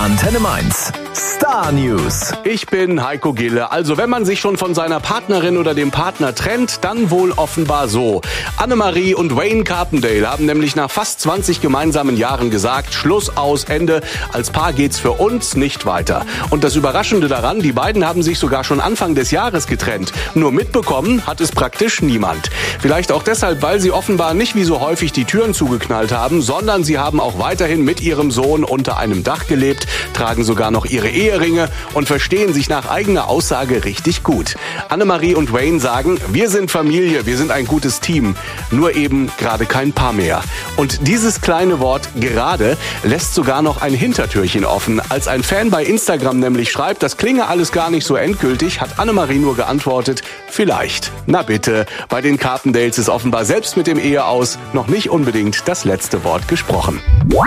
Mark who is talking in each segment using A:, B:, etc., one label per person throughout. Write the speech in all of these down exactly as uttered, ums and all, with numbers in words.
A: Antenne Mainz. Star News.
B: Ich bin Heiko Gille. Also wenn man sich schon von seiner Partnerin oder dem Partner trennt, dann wohl offenbar so. Annemarie und Wayne Carpendale haben nämlich nach fast zwanzig gemeinsamen Jahren gesagt, Schluss, aus, Ende. Als Paar geht's für uns nicht weiter. Und das Überraschende daran, die beiden haben sich sogar schon Anfang des Jahres getrennt. Nur mitbekommen hat es praktisch niemand. Vielleicht auch deshalb, weil sie offenbar nicht wie so häufig die Türen zugeknallt haben, sondern sie haben auch weiterhin mit ihrem Sohn unter einem Dach gelebt, tragen sogar noch ihre Eheringe und verstehen sich nach eigener Aussage richtig gut. Annemarie und Wayne sagen, wir sind Familie, wir sind ein gutes Team, nur eben gerade kein Paar mehr. Und dieses kleine Wort gerade lässt sogar noch ein Hintertürchen offen. Als ein Fan bei Instagram nämlich schreibt, das klinge alles gar nicht so endgültig, hat Annemarie nur geantwortet, vielleicht. Na bitte, bei den Carpendales ist offenbar selbst mit dem Eheaus noch nicht unbedingt das letzte Wort gesprochen.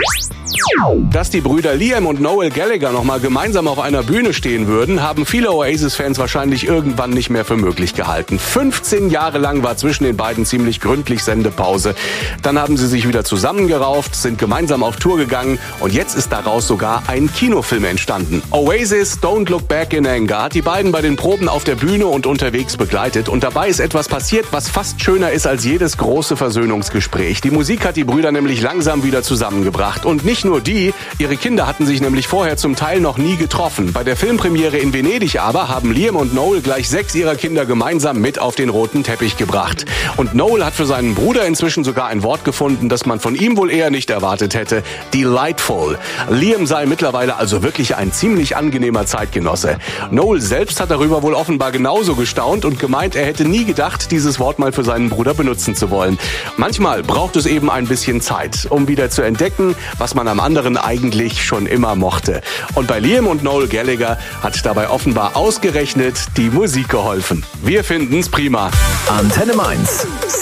B: Dass die Brüder Liam und Noel Gallagher nochmal gemeinsam auf einer Bühne stehen würden, haben viele Oasis-Fans wahrscheinlich irgendwann nicht mehr für möglich gehalten. fünfzehn Jahre lang war zwischen den beiden ziemlich gründlich Sendepause. Dann haben sie sich wieder zusammengerauft, sind gemeinsam auf Tour gegangen und jetzt ist daraus sogar ein Kinofilm entstanden. Oasis Don't Look Back in Anger hat die beiden bei den Proben auf der Bühne und unterwegs begleitet und dabei ist etwas passiert, was fast schöner ist als jedes große Versöhnungsgespräch. Die Musik hat die Brüder nämlich langsam wieder zusammengebracht und nicht nur die, ihre Kinder hatten sich nämlich vorher zum Teil noch nie getroffen. Bei der Filmpremiere in Venedig aber haben Liam und Noel gleich sechs ihrer Kinder gemeinsam mit auf den roten Teppich gebracht. Und Noel hat für seinen Bruder inzwischen sogar ein Wort gefunden, das man von ihm wohl eher nicht erwartet hätte. Delightful. Liam sei mittlerweile also wirklich ein ziemlich angenehmer Zeitgenosse. Noel selbst hat darüber wohl offenbar genauso gestaunt und gemeint, er hätte nie gedacht, dieses Wort mal für seinen Bruder benutzen zu wollen. Manchmal braucht es eben ein bisschen Zeit, um wieder zu entdecken, was man am anderen eigentlich schon immer mochte. Und bei Liam und Noel Gallagher hat dabei offenbar ausgerechnet die Musik geholfen. Wir finden's prima.
A: Antenne Mainz.